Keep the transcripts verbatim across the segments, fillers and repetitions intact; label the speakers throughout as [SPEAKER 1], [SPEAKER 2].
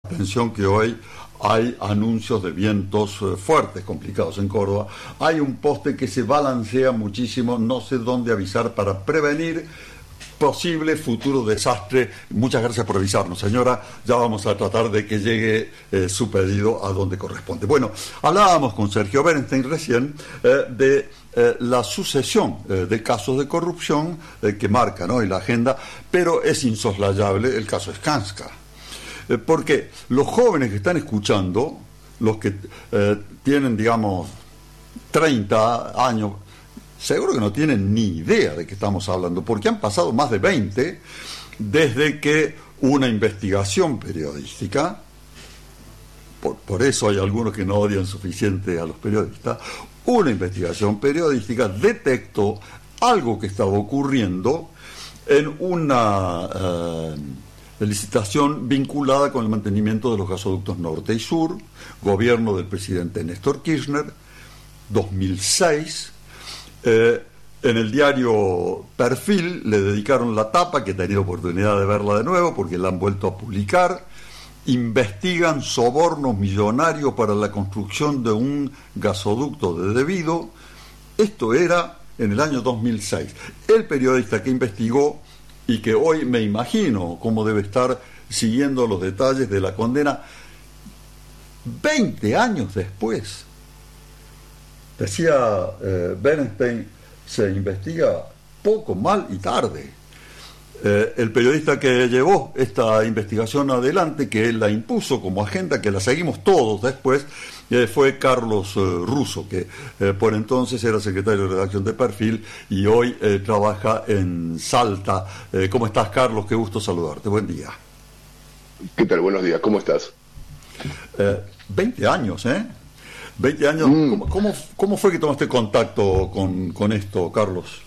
[SPEAKER 1] Atención que hoy hay anuncios de vientos eh, fuertes, complicados en Córdoba. Hay un poste que se balancea muchísimo, no sé dónde avisar para prevenir posible futuro desastre. Muchas gracias por avisarnos, señora. Ya vamos a tratar de que llegue eh, su pedido a donde corresponde. Bueno, hablábamos con Sergio Berenstein recién eh, de eh, la sucesión eh, de casos de corrupción eh, que marca, ¿no?, en la agenda, pero es insoslayable el caso Skanska. Eh, porque los jóvenes que están escuchando, los que eh, tienen, digamos, treinta años, seguro que no tienen ni idea de qué estamos hablando, porque han pasado más de veinte desde que una investigación periodística, por, por eso hay algunos que no odian suficiente a los periodistas, una investigación periodística detectó algo que estaba ocurriendo en una eh, licitación vinculada con el mantenimiento de los gasoductos norte y sur, gobierno del presidente Néstor Kirchner, dos mil seis. Eh, en el diario Perfil le dedicaron la tapa, que he tenido oportunidad de verla de nuevo porque la han vuelto a publicar. Investigan sobornos millonarios para la construcción de un gasoducto de Debido. Esto era en el año dos mil seis. El periodista que investigó y que hoy me imagino cómo debe estar siguiendo los detalles de la condena veinte años después. Decía eh, Berenstein, se investiga poco, mal y tarde. Eh, el periodista que llevó esta investigación adelante, que él la impuso como agenda, que la seguimos todos después, eh, fue Carlos eh, Russo, que eh, por entonces era secretario de redacción de Perfil y hoy eh, trabaja en Salta. Eh, ¿Cómo estás, Carlos? Qué gusto saludarte. Buen día.
[SPEAKER 2] ¿Qué tal? Buenos días. ¿Cómo estás?
[SPEAKER 1] Eh, veinte años, ¿eh? veinte años, mm. ¿Cómo, cómo, ¿Cómo fue que tomaste contacto con, con esto, Carlos?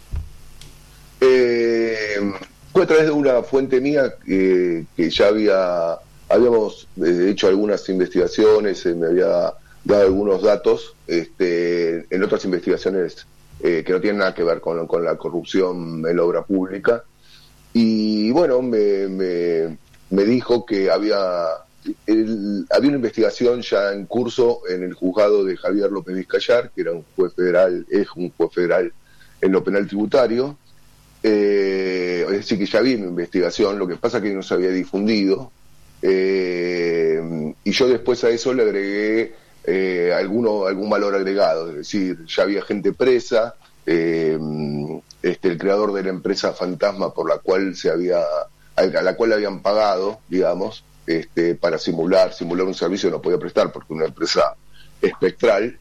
[SPEAKER 2] Eh, fue a través de una fuente mía que, que ya había habíamos hecho algunas investigaciones, eh, me había dado algunos datos este, en otras investigaciones eh, que no tienen nada que ver con, con la corrupción en la obra pública. Y bueno, me, me, me dijo que había... El, había una investigación ya en curso en el juzgado de Javier López Vizcayar, que era un juez federal, es un juez federal en lo penal tributario, eh, es decir que ya había una investigación, lo que pasa es que no se había difundido, eh, y yo después a eso le agregué eh, alguno, algún valor agregado, es decir, ya había gente presa, eh, este, el creador de la empresa fantasma por la cual se había, a la cual le habían pagado, digamos, Este, para simular, simular un servicio no podía prestar porque una empresa espectral.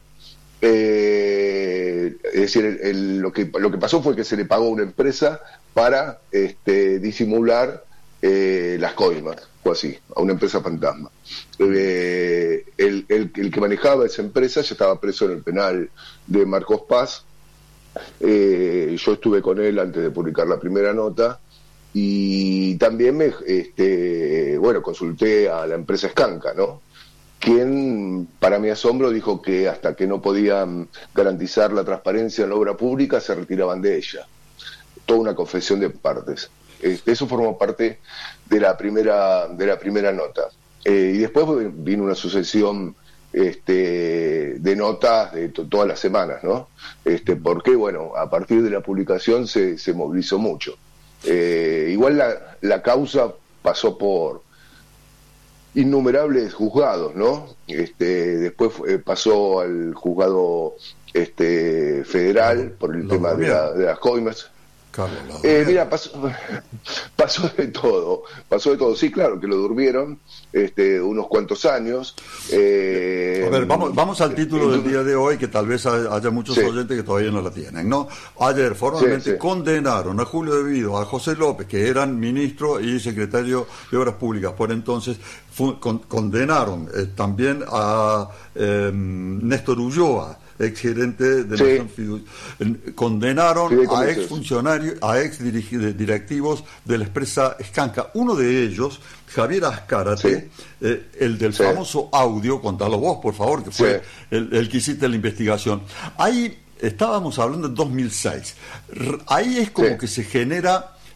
[SPEAKER 2] Eh, es decir, el, el, lo, que, lo que pasó fue que se le pagó a una empresa para este, disimular eh, las coimas, o así, a una empresa fantasma. Eh, el, el, el que manejaba esa empresa ya estaba preso en el penal de Marcos Paz. Eh, yo estuve con él antes de publicar la primera nota. Y también me, este, bueno, consulté a la empresa Skanska, ¿no? Quien, para mi asombro, dijo que hasta que no podían garantizar la transparencia en la obra pública, se retiraban de ella. Toda una confesión de partes. Este, eso formó parte de la primera, de la primera nota. Eh, y después vino una sucesión este, de notas de to- todas las semanas, ¿no? Este, porque, bueno, a partir de la publicación se, se movilizó mucho. Eh, igual la, la causa pasó por innumerables juzgados, ¿no? Este, después fue, pasó al juzgado este, federal por el tema de, la, de las coimas. Eh, mira, pasó, pasó de todo, pasó de todo. Sí, claro, que lo durmieron este, unos cuantos años. Eh,
[SPEAKER 1] a ver, vamos, vamos al título del día de hoy, que tal vez haya muchos sí. oyentes que todavía no la tienen, ¿no? Ayer formalmente sí, sí. condenaron a Julio Debido, a José López, que eran ministro y secretario de Obras Públicas por entonces, fu- con, condenaron eh, también a eh, Néstor Ulloa, exgerente de sí. Fidu- condenaron sí, a ex funcionarios, a ex directivos de la empresa Skanska. Uno de ellos, Javier Azcárate, sí. eh, el del sí. famoso audio, contalo vos, por favor, que fue sí. el, el que hiciste la investigación. Ahí estábamos hablando de dos mil seis. Ahí es como sí. que se genera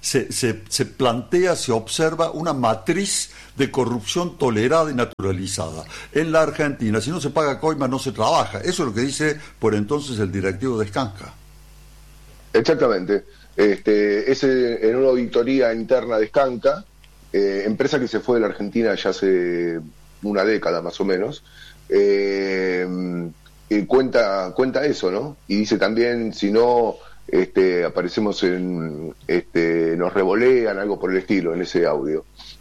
[SPEAKER 1] se, se, se plantea, se observa una matriz de corrupción tolerada y naturalizada. En la Argentina, si no se paga coima, no se trabaja. Eso es lo que dice por entonces el directivo de Skanska.
[SPEAKER 2] Exactamente. Este, es en una auditoría interna de Skanska, eh, empresa que se fue de la Argentina ya hace una década más o menos, eh, y cuenta, cuenta eso, ¿no? Y dice también, si no... Este, aparecemos en, este, nos revolean, algo por el estilo, en ese audio.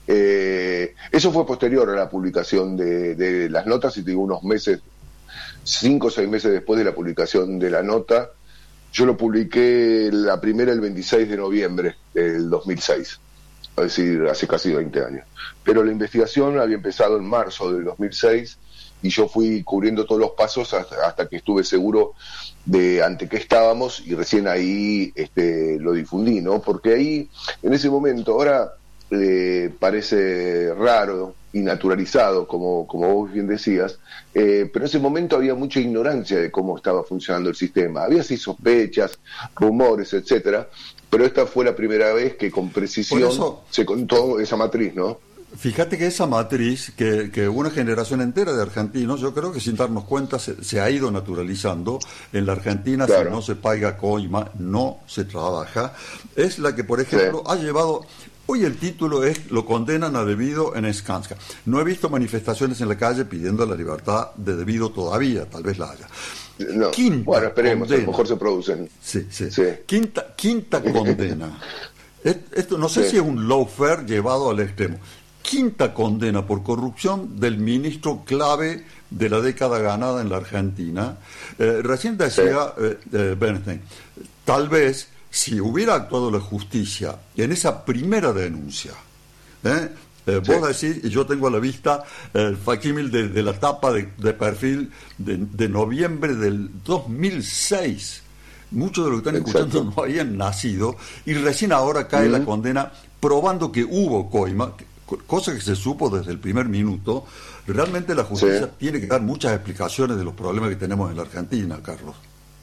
[SPEAKER 2] Eh, eso fue posterior a la publicación de, de las notas, y te digo, unos meses, cinco o seis meses después de la publicación de la nota. Yo lo publiqué la primera el veintiséis de noviembre del dos mil seis, es decir, hace casi veinte años. Pero la investigación había empezado en marzo del dos mil seis, y yo fui cubriendo todos los pasos hasta, hasta que estuve seguro de ante qué estábamos, y recién ahí este, lo difundí, ¿no? Porque ahí, en ese momento, ahora eh, parece raro y naturalizado, como, como vos bien decías, eh, pero en ese momento había mucha ignorancia de cómo estaba funcionando el sistema. Había sí sospechas, rumores, etcétera, pero esta fue la primera vez que con precisión eso, se contó esa matriz, ¿no?
[SPEAKER 1] Fíjate que esa matriz, que, que una generación entera de argentinos, yo creo que sin darnos cuenta se, se ha ido naturalizando. En la Argentina, claro, si no se paga coima, no se trabaja. Es la que, por ejemplo, sí, ha llevado... Hoy el título es "Lo condenan a Devido en Skanska". No he visto manifestaciones en la calle pidiendo la libertad de Devido todavía, tal vez la haya.
[SPEAKER 2] No. Quinta bueno, esperemos, condena. A lo mejor se producen.
[SPEAKER 1] Sí, sí. sí. Quinta, quinta condena. Esto no sé sí. si es un lawfare llevado al extremo. Quinta condena por corrupción del ministro clave de la década ganada en la Argentina. Eh, recién decía sí. eh, eh, Bernstein, tal vez si hubiera actuado la justicia en esa primera denuncia, ¿eh? Eh, sí. Vos decís, y yo tengo a la vista el facsímil de, de la tapa de, de perfil de, de noviembre del dos mil seis. Muchos de los que están Exacto. escuchando no habían nacido, y recién ahora cae uh-huh. la condena probando que hubo coima, cosa que se supo desde el primer minuto. Realmente la justicia sí. tiene que dar muchas explicaciones de los problemas que tenemos en la Argentina, Carlos.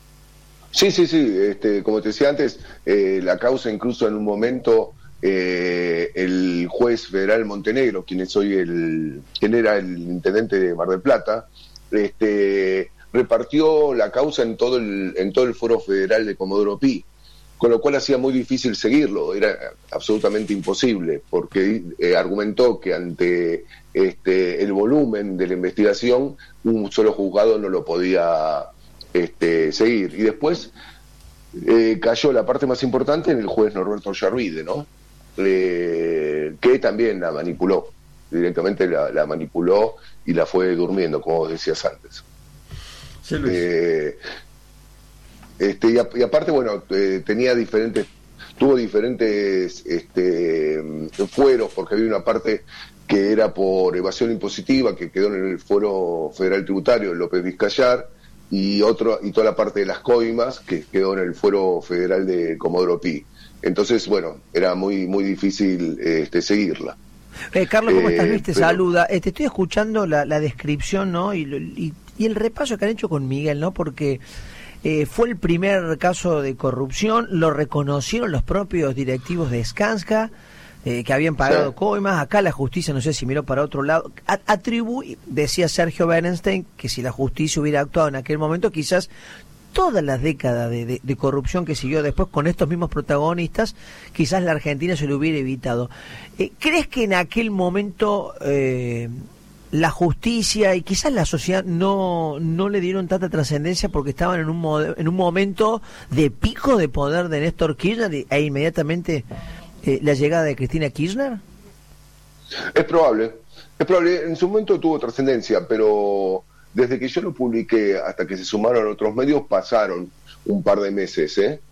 [SPEAKER 2] Sí, sí, sí. Este, como te decía antes, eh, la causa incluso en un momento, eh, el juez federal Montenegro, quien es hoy el, quien era el intendente de Mar del Plata, este, repartió la causa en todo el, en todo el foro federal de Comodoro Pi, con lo cual hacía muy difícil seguirlo, era absolutamente imposible, porque eh, argumentó que ante este, el volumen de la investigación, un solo juzgado no lo podía este, seguir. Y después eh, cayó la parte más importante en el juez Norberto Yarvide, ¿no? Eh, que también la manipuló, directamente la, la manipuló y la fue durmiendo, como vos decías antes.
[SPEAKER 1] Sí, Luis.
[SPEAKER 2] Eh, Este, y, a, y aparte, bueno, eh, tenía diferentes, tuvo diferentes este, fueros, porque había una parte que era por evasión impositiva, que quedó en el Fuero Federal Tributario, López Vizcayar, y otro y toda la parte de las coimas, que quedó en el Fuero Federal de Comodoro Pi. Entonces, bueno, era muy muy difícil este, seguirla.
[SPEAKER 3] Eh, Carlos, ¿cómo estás, Luis? Te
[SPEAKER 2] pero...
[SPEAKER 3] saluda. Eh, te estoy escuchando la, la descripción, ¿no? Y, y, y el repaso que han hecho con Miguel, ¿no? Porque... Eh, fue el primer caso de corrupción, lo reconocieron los propios directivos de Skanska, eh, que habían pagado sí. coimas. Acá la justicia, no sé si miró para otro lado, atribuye, decía Sergio Bernstein, que si la justicia hubiera actuado en aquel momento, quizás toda la década de, de, de corrupción que siguió después con estos mismos protagonistas, quizás la Argentina se lo hubiera evitado. Eh, ¿Crees que en aquel momento... Eh, la justicia y quizás la sociedad no no le dieron tanta trascendencia porque estaban en un mod- en un momento de pico de poder de Néstor Kirchner e inmediatamente eh, la llegada de Cristina Kirchner?
[SPEAKER 2] Es probable, es probable. En su momento tuvo trascendencia, pero desde que yo lo publiqué hasta que se sumaron otros medios pasaron un par de meses, ¿eh?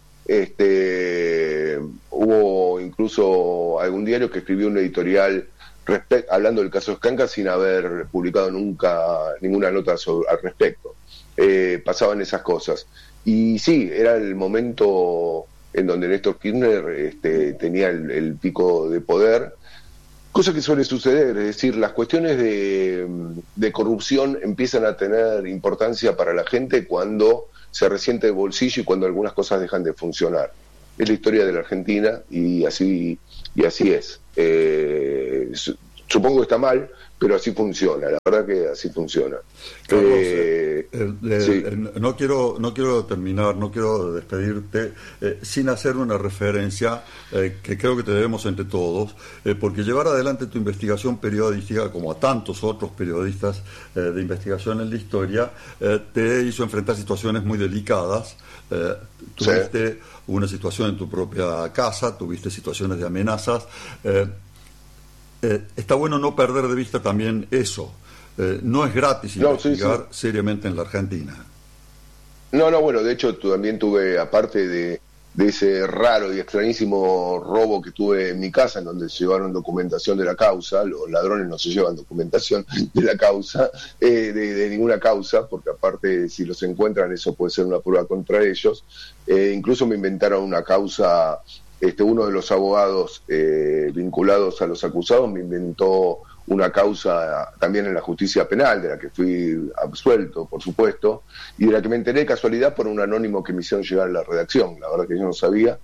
[SPEAKER 2] Este, hubo incluso algún diario que escribió un editorial Respe- hablando del caso Skanska sin haber publicado nunca ninguna nota sobre, al respecto. Eh, pasaban esas cosas. Y sí, era el momento en donde Néstor Kirchner este, tenía el, el pico de poder, cosa que suele suceder, es decir, las cuestiones de, de corrupción empiezan a tener importancia para la gente cuando se resiente el bolsillo y cuando algunas cosas dejan de funcionar. es la historia de la Argentina y así, y así es. Eh, supongo que está mal, pero así funciona, la verdad que así funciona.
[SPEAKER 1] Carlos,
[SPEAKER 2] eh,
[SPEAKER 1] eh, eh,
[SPEAKER 2] sí.
[SPEAKER 1] eh, no quiero no quiero terminar, no quiero despedirte eh, sin hacer una referencia eh, que creo que te debemos entre todos, eh, porque llevar adelante tu investigación periodística, como a tantos otros periodistas eh, de investigación en la historia, eh, te hizo enfrentar situaciones muy delicadas. Eh, tuviste sí. una situación en tu propia casa, tuviste situaciones de amenazas. Eh, Eh, está bueno no perder de vista también eso. Eh, no es gratis
[SPEAKER 2] no,
[SPEAKER 1] investigar
[SPEAKER 2] sí, sí.
[SPEAKER 1] seriamente en la Argentina.
[SPEAKER 2] No, no, bueno, de hecho también tuve, aparte de, de ese raro y extrañísimo robo que tuve en mi casa, en donde se llevaron documentación de la causa, los ladrones no se llevan documentación de la causa, eh, de, de ninguna causa, porque aparte si los encuentran eso puede ser una prueba contra ellos. Eh, incluso me inventaron una causa. Este, uno de los abogados eh, vinculados a los acusados me inventó una causa también en la justicia penal, de la que fui absuelto, por supuesto, y de la que me enteré de casualidad por un anónimo que me hicieron llegar a la redacción. La verdad que yo no sabía.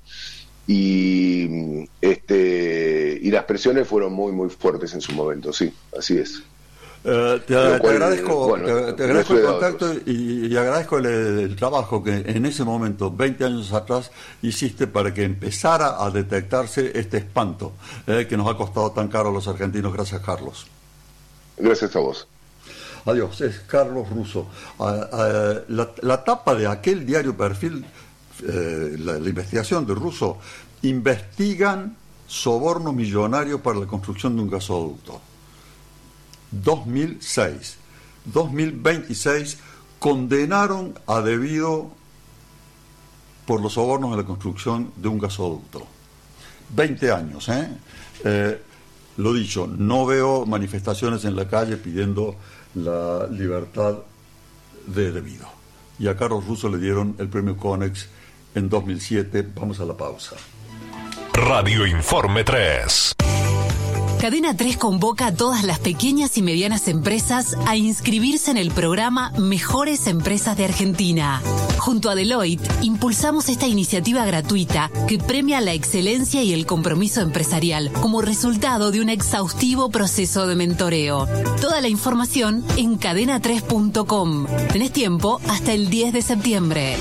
[SPEAKER 2] Y, este, y las presiones fueron muy, muy fuertes en su momento, sí, así es.
[SPEAKER 1] Uh, te,
[SPEAKER 2] cual,
[SPEAKER 1] te agradezco,
[SPEAKER 2] bueno,
[SPEAKER 1] te, te agradezco el contacto y, y agradezco el, el trabajo que en ese momento, veinte años atrás, hiciste para que empezara a detectarse este espanto eh, que nos ha costado tan caro a los argentinos. Gracias, Carlos.
[SPEAKER 2] Gracias a vos.
[SPEAKER 1] Adiós, es Carlos Russo. Uh, uh, la, la tapa de aquel diario Perfil, eh, la, la investigación de Russo, investigan soborno millonario para la construcción de un gasoducto. dos mil seis. dos mil veintiséis condenaron a Debido por los sobornos en la construcción de un gasoducto. veinte años, ¿eh? Eh, lo dicho, no veo manifestaciones en la calle pidiendo la libertad de Debido. Y a Carlos Russo le dieron el premio Conex en dos mil siete. Vamos a la pausa.
[SPEAKER 4] Radio Informe tres.
[SPEAKER 5] Cadena tres convoca a todas las pequeñas y medianas empresas a inscribirse en el programa Mejores Empresas de Argentina. Junto a Deloitte, impulsamos esta iniciativa gratuita que premia la excelencia y el compromiso empresarial como resultado de un exhaustivo proceso de mentoreo. Toda la información en cadena tres punto com. Tenés tiempo hasta el diez de septiembre.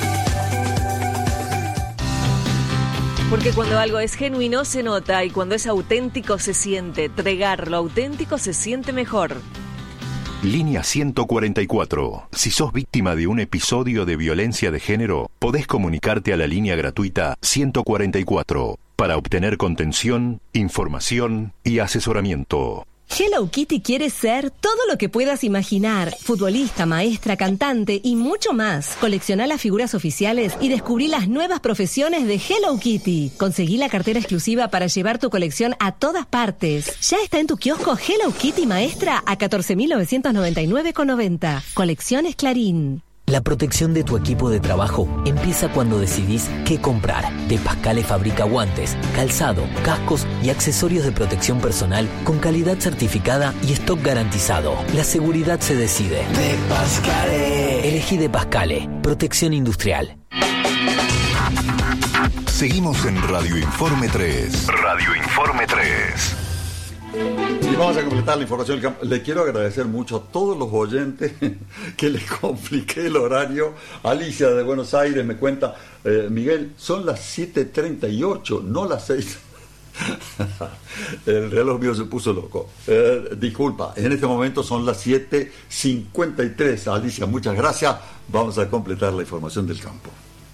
[SPEAKER 6] Porque cuando algo es genuino se nota y cuando es auténtico se siente. Tregar lo auténtico se siente mejor.
[SPEAKER 4] Línea ciento cuarenta y cuatro. Si sos víctima de un episodio de violencia de género, podés comunicarte a la línea gratuita ciento cuarenta y cuatro para obtener contención, información y asesoramiento.
[SPEAKER 7] Hello Kitty quiere ser todo lo que puedas imaginar. Futbolista, maestra, cantante y mucho más. Coleccioná las figuras oficiales y descubrí las nuevas profesiones de Hello Kitty. Conseguí la cartera exclusiva para llevar tu colección a todas partes. Ya está en tu kiosco Hello Kitty Maestra a catorce mil novecientos noventa y nueve con noventa. Colecciones Clarín.
[SPEAKER 8] La protección de tu equipo de trabajo empieza cuando decidís qué comprar. De Pascale fabrica guantes, calzado, cascos y accesorios de protección personal con calidad certificada y stock garantizado. La seguridad se decide. De Pascale. Elegí De Pascale. Protección industrial.
[SPEAKER 4] Seguimos en Radio Informe tres. Radio Informe tres.
[SPEAKER 1] Y vamos a completar la información del campo. Le quiero agradecer mucho a todos los oyentes que les compliqué el horario. Alicia de Buenos Aires me cuenta, eh, Miguel, son las siete treinta y ocho, no las seis. El reloj mío se puso loco. Eh, disculpa, en este momento son las siete cincuenta y tres. Alicia, muchas gracias. Vamos a completar la información del campo.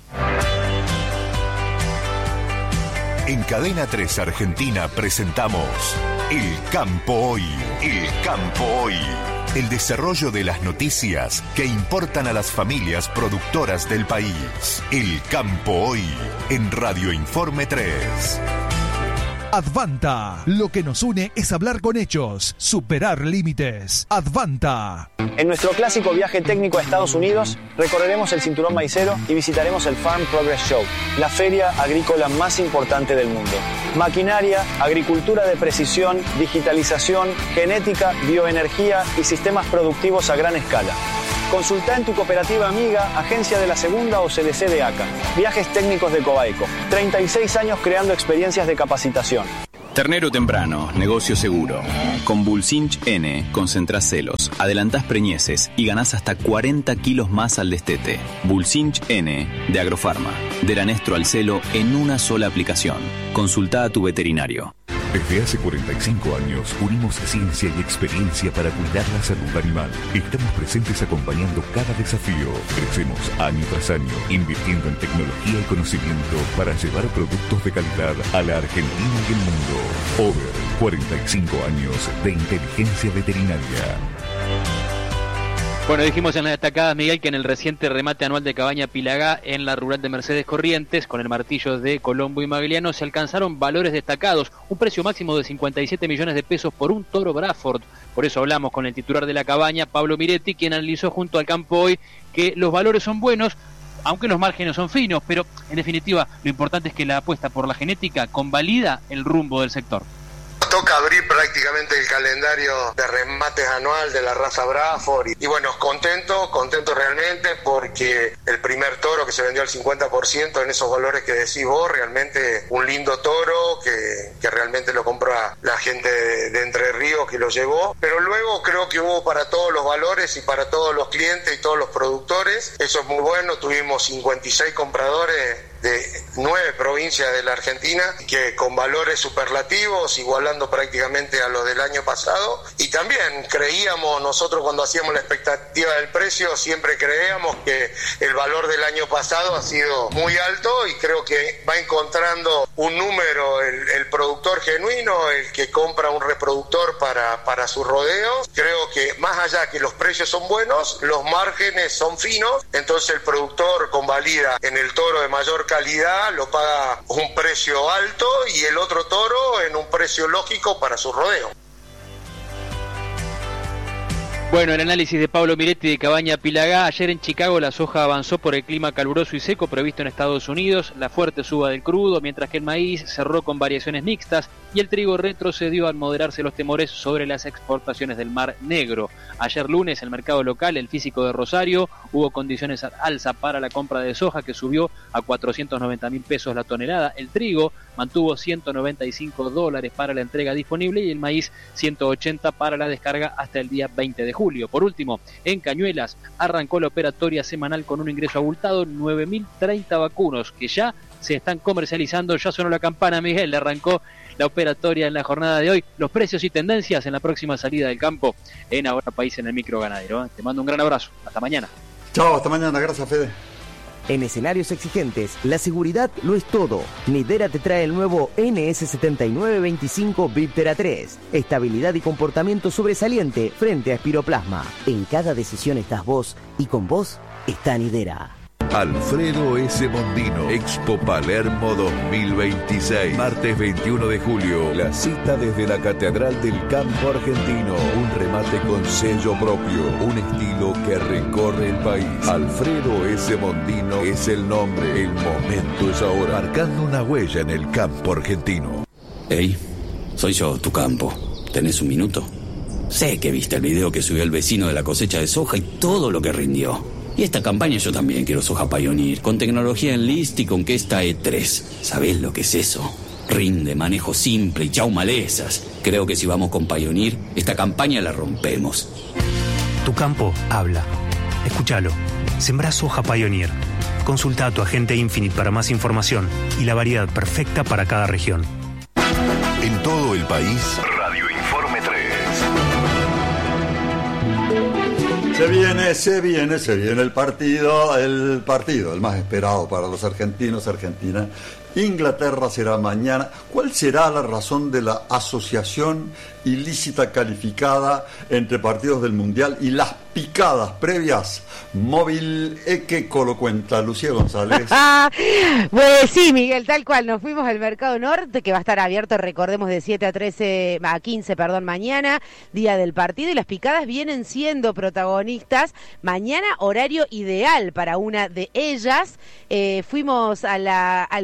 [SPEAKER 4] En Cadena tres Argentina presentamos El Campo Hoy. El Campo Hoy. El desarrollo de las noticias que importan a las familias productoras del país. El Campo Hoy en Radio Informe tres.
[SPEAKER 9] Advanta. Lo que nos une es hablar con hechos, superar límites. Advanta.
[SPEAKER 10] En nuestro clásico viaje técnico a Estados Unidos, recorreremos el Cinturón Maicero y visitaremos el Farm Progress Show, la feria agrícola más importante del mundo. Maquinaria, agricultura de precisión, digitalización, genética, bioenergía y sistemas productivos a gran escala. Consulta en tu cooperativa amiga, agencia de la Segunda o C D C de A C A. Viajes técnicos de Cobaeco. treinta y seis años creando experiencias de capacitación.
[SPEAKER 11] Ternero temprano, negocio seguro. Con Bulsinch N concentrás celos, adelantás preñeces y ganás hasta cuarenta kilos más al destete. Bulsinch N de Agrofarma. Del anestro al celo en una sola aplicación. Consulta a tu veterinario.
[SPEAKER 4] Desde hace cuarenta y cinco años unimos ciencia y experiencia para cuidar la salud animal. Estamos presentes acompañando cada desafío. Crecemos año tras año, invirtiendo en tecnología y conocimiento para llevar productos de calidad a la Argentina y el mundo. Over, cuarenta y cinco años de inteligencia veterinaria.
[SPEAKER 12] Bueno, dijimos en las destacadas, Miguel, que en el reciente remate anual de Cabaña Pilagá en la rural de Mercedes Corrientes, con el martillo de Colombo y Magliano, se alcanzaron valores destacados, un precio máximo de cincuenta y siete millones de pesos por un toro Braford. Por eso hablamos con el titular de la cabaña, Pablo Miretti, quien analizó junto al campo hoy que los valores son buenos, aunque los márgenes son finos, pero en definitiva lo importante es que la apuesta por la genética convalida el rumbo del sector.
[SPEAKER 13] Toca abrir prácticamente el calendario de remates anual de la raza Braford y, y bueno, contento, contento realmente porque el primer toro que se vendió al cincuenta por ciento en esos valores que decís vos, realmente un lindo toro que, que realmente lo compra la gente de, de Entre Ríos que lo llevó, pero luego creo que hubo para todos los valores y para todos los clientes y todos los productores, eso es muy bueno, tuvimos cincuenta y seis compradores de nueve provincias de la Argentina que con valores superlativos, igualando prácticamente a los del año pasado, y también creíamos nosotros cuando hacíamos la expectativa del precio, siempre creíamos que el valor del año pasado ha sido muy alto y creo que va encontrando un número el, el productor genuino, el que compra un reproductor para, para sus rodeos. Creo que más allá que los precios son buenos, los márgenes son finos, entonces el productor convalida en el toro de mayor calidad, lo paga un precio alto y el otro toro en un precio lógico para su rodeo.
[SPEAKER 12] Bueno, el análisis de Pablo Miretti de Cabaña Pilagá. Ayer en Chicago la soja avanzó por el clima caluroso y seco previsto en Estados Unidos, la fuerte suba del crudo, mientras que el maíz cerró con variaciones mixtas y el trigo retrocedió al moderarse los temores sobre las exportaciones del Mar Negro. Ayer lunes, el mercado local, el físico de Rosario, hubo condiciones al alza para la compra de soja que subió a cuatrocientos noventa mil pesos la tonelada. El trigo mantuvo ciento noventa y cinco dólares para la entrega disponible y el maíz ciento ochenta para la descarga hasta el día veinte de julio. Por último, en Cañuelas arrancó la operatoria semanal con un ingreso abultado, nueve mil treinta vacunos que ya se están comercializando. Ya sonó la campana, Miguel, arrancó la operatoria en la jornada de hoy. Los precios y tendencias en la próxima salida del campo en Ahora País en el Micro Ganadero. Te mando un gran abrazo. Hasta mañana.
[SPEAKER 1] Chao, hasta mañana. Gracias, Fede.
[SPEAKER 14] En escenarios exigentes, la seguridad lo es todo. Nidera te trae el nuevo N S setenta y nueve veinticinco Viptera tres. Estabilidad y comportamiento sobresaliente frente a espiroplasma. En cada decisión estás vos y con vos está Nidera.
[SPEAKER 4] Alfredo S. Mondino, Expo Palermo dos mil veintiséis, martes veintiuno de julio. La cita desde la Catedral del Campo Argentino. Un remate con sello propio, un estilo que recorre el país. Alfredo S. Mondino es el nombre, el momento es ahora, marcando una huella en el campo argentino.
[SPEAKER 15] Hey, soy yo, tu campo. ¿Tenés un minuto? Sé que viste el video que subió el vecino de la cosecha de soja y todo lo que rindió. Y esta campaña yo también quiero soja Pioneer, con tecnología en list y con que esta E tres. ¿Sabés lo que es eso? Rinde, manejo simple y chau malezas. Creo que si vamos con Pioneer, esta campaña la rompemos.
[SPEAKER 16] Tu campo habla. Escúchalo. Sembrá soja Pioneer. Consulta a tu agente Infinite para más información y la variedad perfecta para cada región.
[SPEAKER 4] En todo el país, Radio Informe tres.
[SPEAKER 1] Se viene, se viene, se viene el partido, el partido, el más esperado para los argentinos, Argentina. Inglaterra será mañana. ¿Cuál será la razón de la asociación ilícita calificada entre partidos del Mundial y las picadas previas? Móvil Equeco lo cuenta Lucía González.
[SPEAKER 17] Pues sí, Miguel, tal cual. Nos fuimos al Mercado Norte, que va a estar abierto, recordemos, de siete a trece, a quince, perdón, mañana, día del partido, y las picadas vienen siendo protagonistas. Mañana, horario ideal para una de ellas. Eh, fuimos a la, al puesto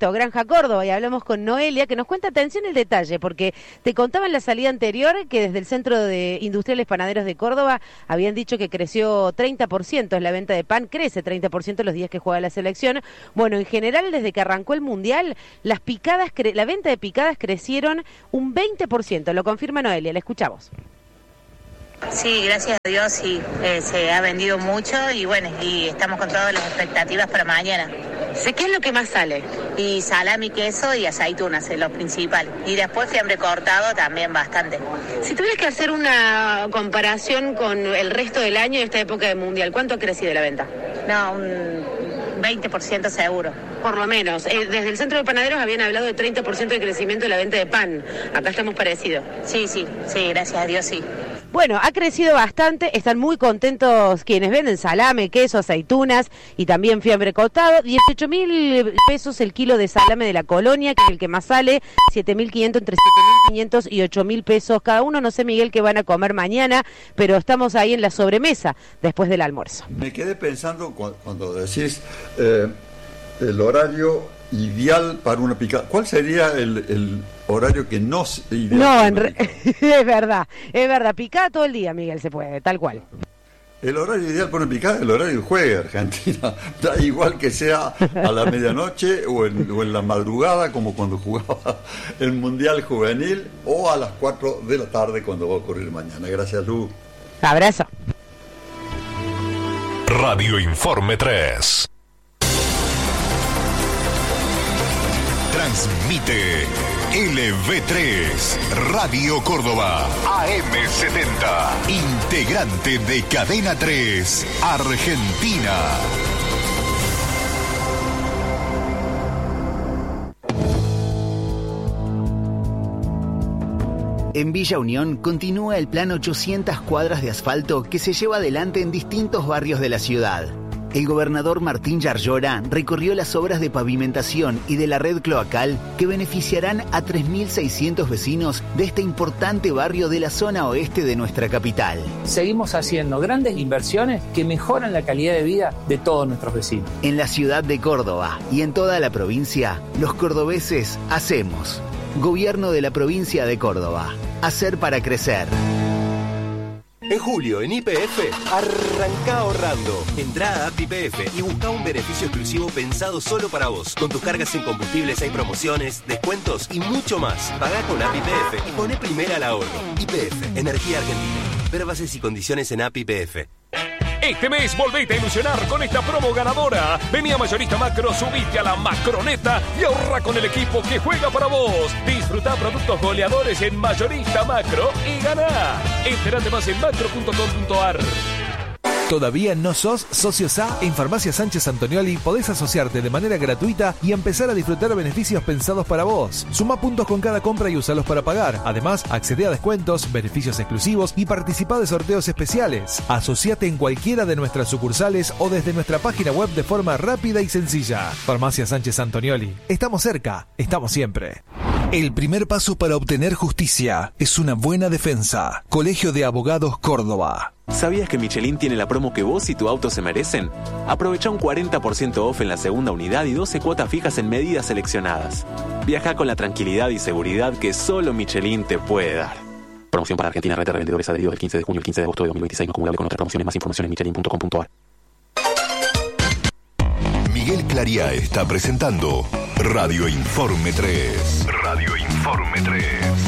[SPEAKER 17] Río, Granja Córdoba, y hablamos con Noelia, que nos cuenta, atención el detalle, porque te contaba en la salida anterior que desde el Centro de Industriales Panaderos de Córdoba habían dicho que creció treinta por ciento en la venta de pan, crece treinta por ciento los días que juega la selección. Bueno, en general, desde que arrancó el Mundial, las picadas, cre- la venta de picadas crecieron un veinte por ciento, lo confirma Noelia, la escuchamos.
[SPEAKER 18] Sí, gracias a Dios, sí, eh, se ha vendido mucho y bueno, y estamos con todas las expectativas para mañana.
[SPEAKER 17] ¿Qué es lo que más sale?
[SPEAKER 18] Y salami, queso y aceitunas, es lo principal. Y después fiambre cortado también bastante.
[SPEAKER 17] Si tuvieras que hacer una comparación con el resto del año y esta época de Mundial, ¿cuánto ha crecido la venta?
[SPEAKER 18] No, un veinte por ciento seguro.
[SPEAKER 17] Por lo menos. Eh, desde el Centro de Panaderos habían hablado de treinta por ciento de crecimiento de la venta de pan. Acá estamos parecidos.
[SPEAKER 18] Sí, sí, sí, gracias a Dios, sí.
[SPEAKER 17] Bueno, ha crecido bastante, están muy contentos quienes venden salame, queso, aceitunas y también fiambre cortado. dieciocho mil pesos el kilo de salame de la Colonia, que es el que más sale, siete mil quinientos, entre siete mil quinientos y ocho mil pesos cada uno. No sé, Miguel, qué van a comer mañana, pero estamos ahí en la sobremesa después del almuerzo.
[SPEAKER 1] Me quedé pensando cu- cuando decís eh, el horario ideal para una picada. ¿Cuál sería el, el horario que no es ideal?
[SPEAKER 17] No, en re- es verdad, es verdad. Picada todo el día, Miguel, se puede, tal cual.
[SPEAKER 1] El horario ideal para una picada es el horario del juegue Argentina. Da igual que sea a la medianoche o en, o en la madrugada, como cuando jugaba el Mundial Juvenil, o a las cuatro de la tarde, cuando va a ocurrir mañana. Gracias, Lu.
[SPEAKER 17] Abrazo.
[SPEAKER 4] Radio Informe tres. Transmite L V tres, Radio Córdoba, A M setenta, integrante de Cadena tres, Argentina.
[SPEAKER 19] En Villa Unión continúa el plan ochocientas cuadras de asfalto que se lleva adelante en distintos barrios de la ciudad. El gobernador Martín Yarlora recorrió las obras de pavimentación y de la red cloacal que beneficiarán a tres mil seiscientos vecinos de este importante barrio de la zona oeste de nuestra capital.
[SPEAKER 20] Seguimos haciendo grandes inversiones que mejoran la calidad de vida de todos nuestros vecinos.
[SPEAKER 19] En la ciudad de Córdoba y en toda la provincia, los cordobeses hacemos. Gobierno de la provincia de Córdoba. Hacer para crecer.
[SPEAKER 21] En julio, en Y P F, arranca ahorrando. Entrá a App Y P F y busca un beneficio exclusivo pensado solo para vos. Con tus cargas en combustibles hay promociones, descuentos y mucho más. Pagá con App Y P F y poné primera al ahorro. Y P F, Energía Argentina. Ver bases y condiciones en App Y P F.
[SPEAKER 22] Este mes volvete a ilusionar con esta promo ganadora. Vení a Mayorista Macro, subite a la Macroneta y ahorra con el equipo que juega para vos. Disfrutá productos goleadores en Mayorista Macro y ganá. Entérate más en macro punto com punto ar.
[SPEAKER 9] ¿Todavía no sos socio S A? En Farmacia Sánchez Antonioli podés asociarte de manera gratuita y empezar a disfrutar beneficios pensados para vos. Suma puntos con cada compra y usalos para pagar. Además, accede a descuentos, beneficios exclusivos y participá de sorteos especiales. Asociate en cualquiera de nuestras sucursales o desde nuestra página web de forma rápida y sencilla. Farmacia Sánchez Antonioli. Estamos cerca, estamos siempre. El primer paso para obtener justicia es una buena defensa. Colegio de Abogados Córdoba.
[SPEAKER 23] ¿Sabías que Michelin tiene la promo que vos y tu auto se merecen? Aprovecha un cuarenta por ciento off en la segunda unidad y doce cuotas fijas en medidas seleccionadas. Viaja con la tranquilidad y seguridad que solo Michelin te puede dar. Promoción para Argentina, red de revendedores adheridos del quince de junio al quince de agosto de dos mil veintiséis, no acumulable con otras promociones. Más información en michelin punto com punto ar.
[SPEAKER 4] Miguel Claría está presentando Radio Informe tres. Radio Informe tres.